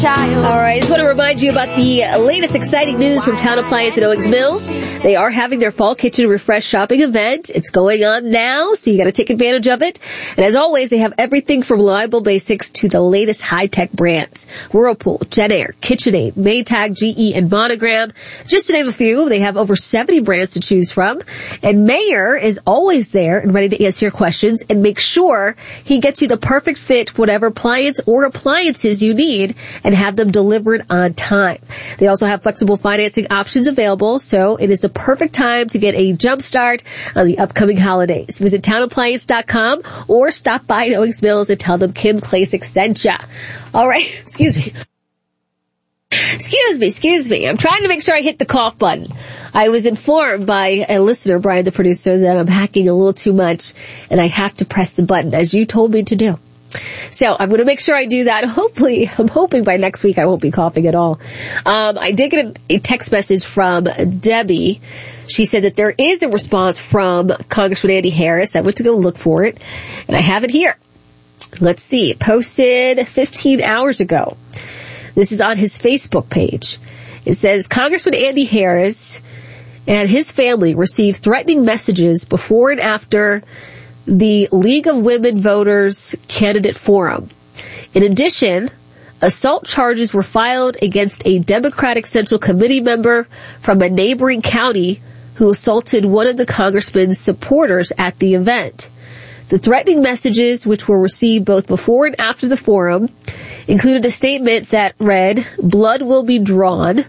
All right, I just want to remind you about the latest exciting news from Town Appliance at Owings Mills. They are having their Fall Kitchen Refresh shopping event. It's going on now, so you got to take advantage of it. And as always, they have everything from reliable basics to the latest high-tech brands. Whirlpool, JennAir, KitchenAid, Maytag, GE, and Monogram. Just to name a few, they have over 70 brands to choose from. And Mayor is always there and ready to answer your questions and make sure he gets you the perfect fit, whatever appliance or appliances you need, and have them delivered on time. They also have flexible financing options available, so it is the perfect time to get a jump start on the upcoming holidays. Visit townappliance.com or stop by at Owings Mills and tell them Kim Klacik sent ya. All right, excuse me. I'm trying to make sure I hit the cough button. I was informed by a listener, Brian, the producer, that I'm hacking a little too much and I have to press the button as you told me to do. So I'm going to make sure I do that. Hopefully, I'm hoping by next week I won't be coughing at all. I did get a text message from Debbie. She said that there is a response from Congressman Andy Harris. I went to go look for it, and I have it here. Let's see. Posted 15 hours ago. This is on his Facebook page. It says, Congressman Andy Harris and his family received threatening messages before and after the League of Women Voters candidate forum. In addition, assault charges were filed against a Democratic Central Committee member from a neighboring county who assaulted one of the congressman's supporters at the event. The threatening messages, which were received both before and after the forum, included a statement that read, "Blood will be drawn.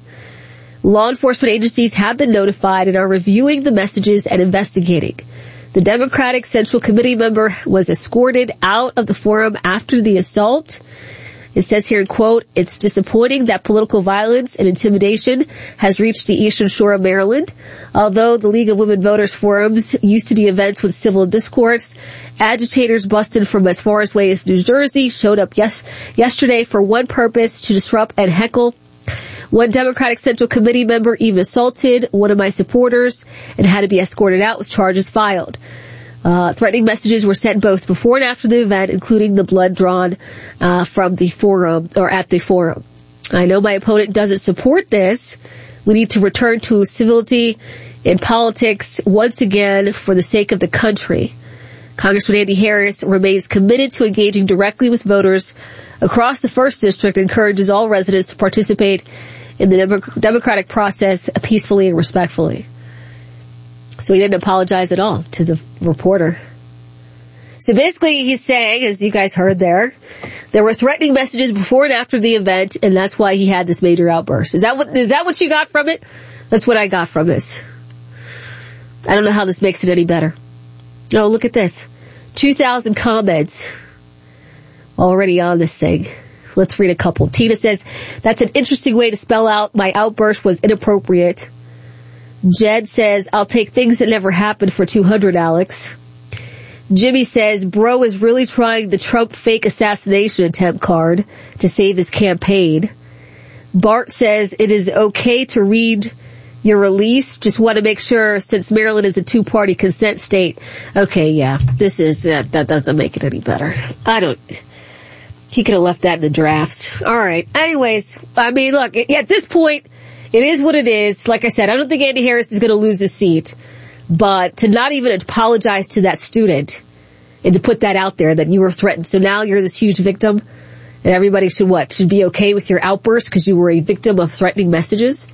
Law enforcement agencies have been notified and are reviewing the messages and investigating." The Democratic Central Committee member was escorted out of the forum after the assault. It says here in quote, "It's disappointing that political violence and intimidation has reached the Eastern Shore of Maryland. Although the League of Women Voters forums used to be events with civil discourse, agitators busted from as far away as New Jersey showed up yesterday for one purpose, to disrupt and heckle. One Democratic Central Committee member even assaulted one of my supporters and had to be escorted out with charges filed. Threatening messages were sent both before and after the event, including the blood drawn from the forum or at the forum. I know my opponent doesn't support this. We need to return to civility in politics once again for the sake of the country. Congressman Andy Harris remains committed to engaging directly with voters across the 1st District and encourages all residents to participate in the democratic process peacefully and respectfully." So he didn't apologize at all to the reporter. So basically he's saying, as you guys heard there were threatening messages before and after the event, and that's why he had this major outburst. Is that what you got from it? That's what I got from this. I don't know how this makes it any better. Oh, look at this. 2,000 comments already on this thing. Let's read a couple. Tina says, "That's an interesting way to spell out my outburst was inappropriate." Jed says, "I'll take things that never happened for 200, Alex." Jimmy says, "Bro is really trying the Trump fake assassination attempt card to save his campaign." Bart says, "It is okay to read your release. Just want to make sure since Maryland is a 2-party consent state." Okay, yeah, this is, that doesn't make it any better. He could have left that in the drafts. All right. Anyways, I mean, look, at this point, it is what it is. Like I said, I don't think Andy Harris is going to lose his seat. But to not even apologize to that student and to put that out there that you were threatened. So now you're this huge victim and everybody should be okay with your outburst because you were a victim of threatening messages.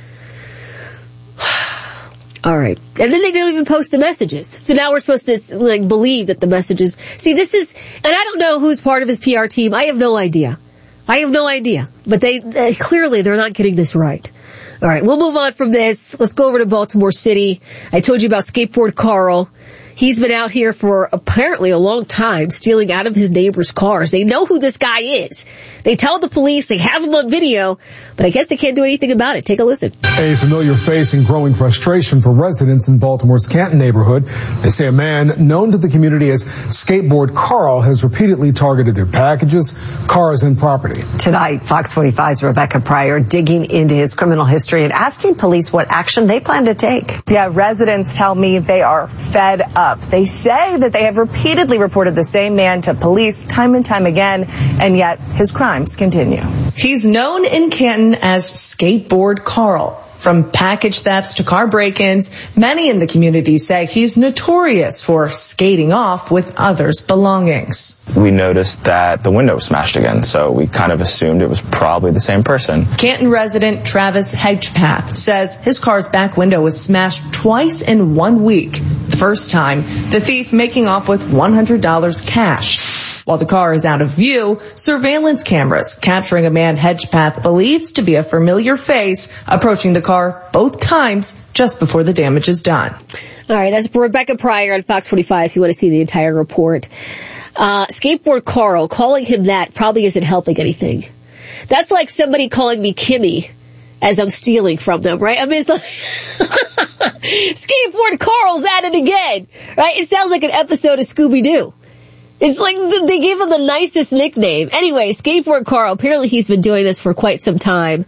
All right. And then they don't even post the messages. So now we're supposed to believe that the messages. See, this is, and I don't know who's part of his PR team. I have no idea. But they clearly they're not getting this right. All right. We'll move on from this. Let's go over to Baltimore City. I told you about Skateboard Carl. He's been out here for apparently a long time stealing out of his neighbors' cars. They know who this guy is. They tell the police, they have him on video, but I guess they can't do anything about it. Take a listen. A familiar face and growing frustration for residents in Baltimore's Canton neighborhood. They say a man known to the community as Skateboard Carl has repeatedly targeted their packages, cars, and property. Tonight, Fox 45's Rebecca Pryor digging into his criminal history and asking police what action they plan to take. Yeah, residents tell me they are fed up. up. They say that they have repeatedly reported the same man to police time and time again, and yet his crimes continue. He's known in Canton as Skateboard Carl. From package thefts to car break-ins, many in the community say he's notorious for skating off with others' belongings. We noticed that the window was smashed again, so we kind of assumed it was probably the same person. Canton resident Travis Hedgepath says his car's back window was smashed twice in 1 week. The first time, the thief making off with $100 cash. While the car is out of view, surveillance cameras capturing a man Hedgepath believes to be a familiar face approaching the car both times just before the damage is done. All right, that's Rebecca Pryor on Fox 45 if you want to see the entire report. Skateboard Carl, calling him that probably isn't helping anything. That's like somebody calling me Kimmy as I'm stealing from them, right? I mean, it's like Skateboard Carl's at it again, right? It sounds like an episode of Scooby-Doo. It's like they gave him the nicest nickname. Anyway, Skateboard Carl, apparently he's been doing this for quite some time.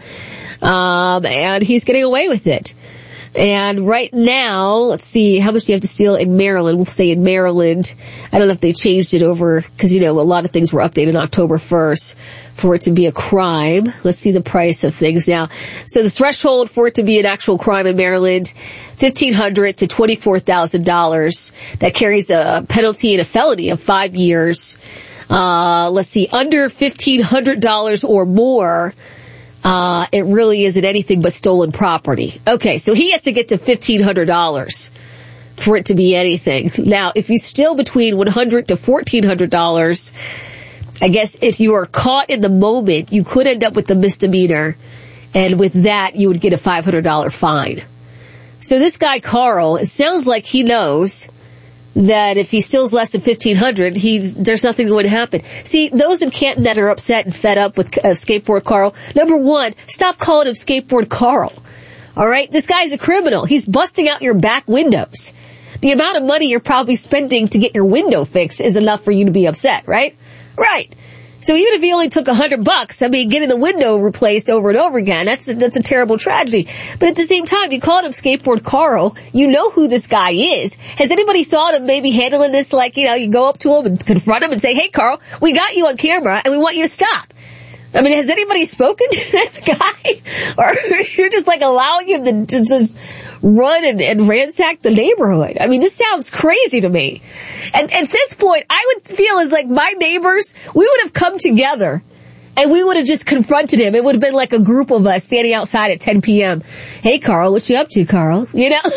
And he's getting away with it. And right now, let's see, how much do you have to steal in Maryland? We'll say in Maryland. I don't know if they changed it over, because, you know, a lot of things were updated October 1st for it to be a crime. Let's see the price of things now. So the threshold for it to be an actual crime in Maryland, $1,500 to $24,000. That carries a penalty and a felony of 5 years. Let's see, under $1,500 or more, it really isn't anything but stolen property. Okay, so he has to get to $1,500 for it to be anything. Now, if you steal between $100 to $1,400, I guess if you are caught in the moment, you could end up with a misdemeanor, and with that, you would get a $500 fine. So this guy, Carl, it sounds like he knows that if he steals less than $1,500, there's nothing going to happen. See, those in Canton that are upset and fed up with Skateboard Carl, number one, stop calling him Skateboard Carl. All right? This guy's a criminal. He's busting out your back windows. The amount of money you're probably spending to get your window fixed is enough for you to be upset, right? Right. So even if he only took $100, I mean, getting the window replaced over and over again, that's a terrible tragedy. But at the same time, you called him Skateboard Carl. You know who this guy is. Has anybody thought of maybe handling this like, you know, you go up to him and confront him and say, hey, Carl, we got you on camera and we want you to stop. I mean, has anybody spoken to this guy? Or you're just like allowing him to just run and ransack the neighborhood? I mean, this sounds crazy to me. And at this point, I would feel as like my neighbors, we would have come together and we would have just confronted him. It would have been like a group of us standing outside at 10 p.m. Hey, Carl, what you up to, Carl? You know? Like,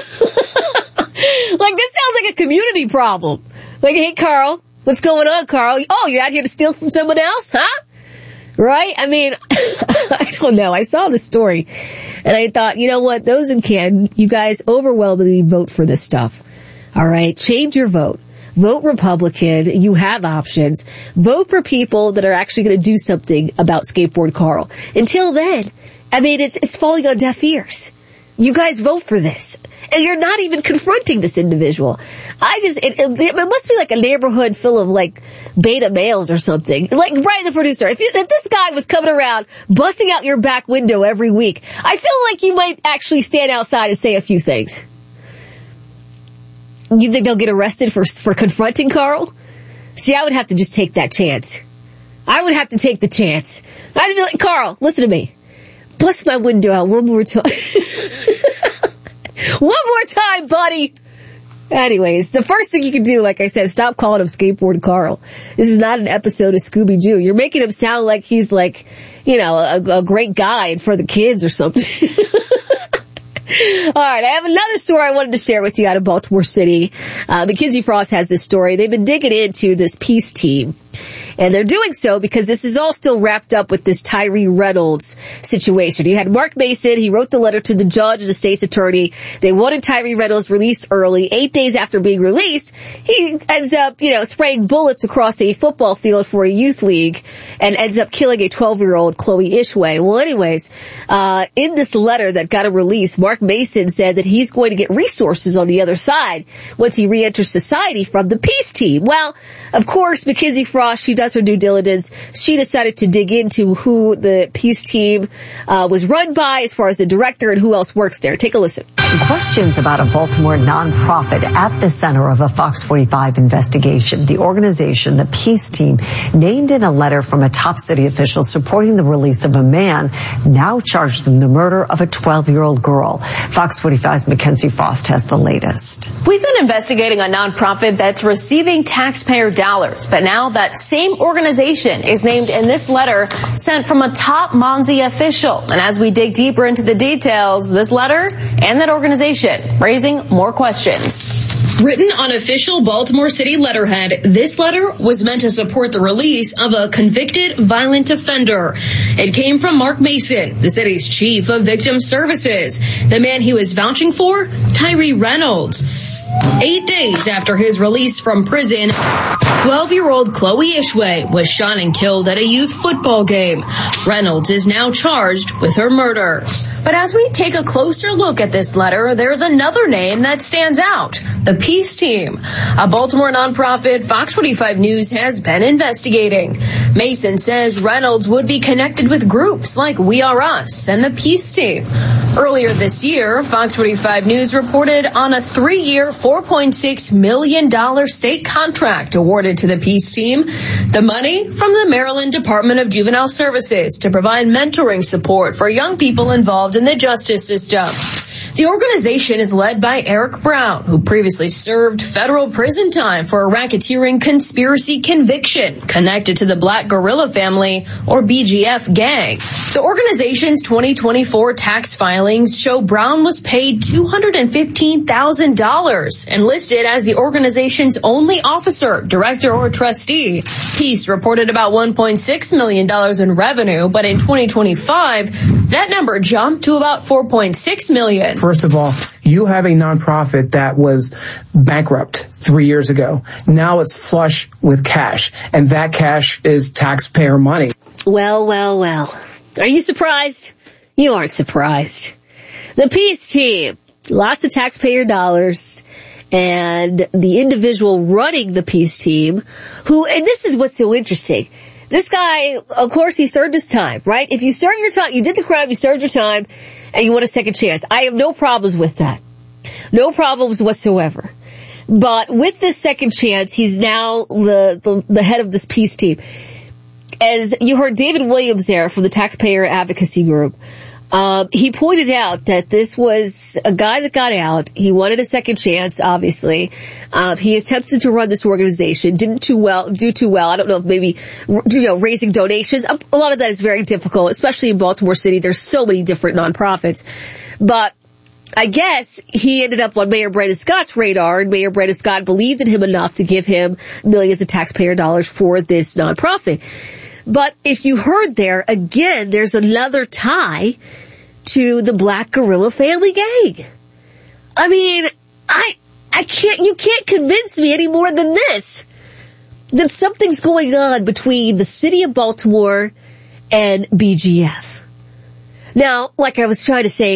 this sounds like a community problem. Like, hey, Carl, what's going on, Carl? Oh, you're out here to steal from someone else, huh? Right? I mean, I don't know. I saw the story and I thought, you know what? Those in Canton, you guys overwhelmingly vote for this stuff. All right? Change your vote. Vote Republican. You have options. Vote for people that are actually going to do something about Skateboard Carl. Until then, I mean, it's falling on deaf ears. You guys vote for this. And you're not even confronting this individual. It must be like a neighborhood full of like beta males or something. Like Brian the producer, if this guy was coming around busting out your back window every week, I feel like you might actually stand outside and say a few things. You think they'll get arrested for confronting Carl? See, I would have to just take that chance. I would have to take the chance. I'd be like, Carl, listen to me. Bust my window out one more time. One more time, buddy. Anyways, the first thing you can do, like I said, stop calling him Skateboard Carl. This is not an episode of Scooby-Doo. You're making him sound like he's like, you know, a great guy for the kids or something. All right, I have another story I wanted to share with you out of Baltimore City. Mackenzie Frost has this story. They've been digging into this peace team. And they're doing so because this is all still wrapped up with this Tyree Reynolds situation. You had Mark Mason. He wrote the letter to the judge and the state's attorney. They wanted Tyree Reynolds released early. 8 days after being released, he ends up, you know, spraying bullets across a football field for a youth league and ends up killing a 12-year-old Chloe Ishway. Well, anyways, in this letter that got him released, Mark Mason said that he's going to get resources on the other side once he reenters society from the peace team. Well, of course, Mackenzie Frost, she does her due diligence. She decided to dig into who the peace team was run by as far as the director and who else works there. Take a listen. Questions about a Baltimore nonprofit at the center of a Fox 45 investigation. The organization, the Peace Team, named in a letter from a top city official supporting the release of a man now charged in the murder of a 12-year-old girl. Fox 45's Mackenzie Frost has the latest. We've been investigating a nonprofit that's receiving taxpayer dollars, but now that same organization is named in this letter sent from a top Monzi official. And as we dig deeper into the details, this letter and that organization raising more questions. Written on official Baltimore City letterhead, this letter was meant to support the release of a convicted violent offender. It came from Mark Mason, the city's chief of victim services. The man he was vouching for, Tyree Reynolds. 8 days after his release from prison, 12-year-old Chloe Ishway was shot and killed at a youth football game. Reynolds is now charged with her murder. But as we take a closer look at this letter, there's another name that stands out. The Peace Team, a Baltimore nonprofit Fox 45 News has been investigating. Mason says Reynolds would be connected with groups like We Are Us and the Peace Team. Earlier this year, Fox 45 News reported on a 3-year, $4.6 million state contract awarded to the Peace Team. The money from the Maryland Department of Juvenile Services to provide mentoring support for young people involved in the justice system. The organization is led by Eric Brown, who previously served federal prison time for a racketeering conspiracy conviction connected to the Black Guerrilla Family, or BGF, gang. The organization's 2024 tax filings show Brown was paid $215,000 and listed as the organization's only officer, director, or trustee. Peace reported about $1.6 million in revenue, but in 2025, that number jumped to about $4.6 million. First of all, you have a nonprofit that was bankrupt 3 years ago. Now it's flush with cash, and that cash is taxpayer money. Well, well, well. Are you surprised? You aren't surprised. The Peace Team, lots of taxpayer dollars, and the individual running the Peace Team, who, and this is what's so interesting. This guy, of course, he served his time, right? If you serve your time, you did the crime, you served your time, and you want a second chance. I have no problems with that. No problems whatsoever. But with this second chance, he's now the head of this Peace Team. As you heard David Williams there from the Taxpayer Advocacy Group, he pointed out that this was a guy that got out. He wanted a second chance, obviously. He attempted to run this organization, didn't do too well. I don't know if maybe, raising donations. A lot of that is very difficult, especially in Baltimore City. There's so many different nonprofits. But I guess he ended up on Mayor Brandon Scott's radar, and Mayor Brandon Scott believed in him enough to give him millions of taxpayer dollars for this nonprofit. But if you heard there, again, there's another tie to the Black Guerrilla Family gang. I mean, you can't convince me any more than this, that something's going on between the city of Baltimore and BGF. Now, like I was trying to say,